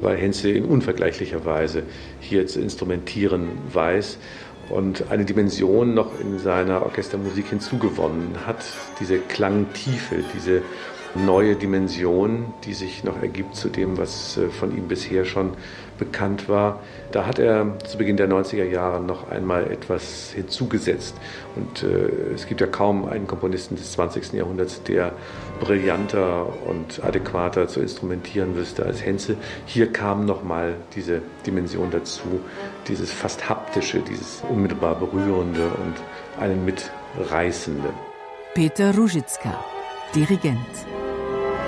weil Henze in unvergleichlicher Weise hier zu instrumentieren weiß und eine Dimension noch in seiner Orchestermusik hinzugewonnen hat, diese Klangtiefe, diese neue Dimension, die sich noch ergibt zu dem, was von ihm bisher schon bekannt war. Da hat er zu Beginn der 90er Jahre noch einmal etwas hinzugesetzt. Und es gibt ja kaum einen Komponisten des 20. Jahrhunderts, der brillanter und adäquater zu instrumentieren wüsste als Henze. Hier kam nochmal diese Dimension dazu, dieses fast haptische, dieses unmittelbar berührende und einen mitreißende. Peter Ruzicka, Dirigent.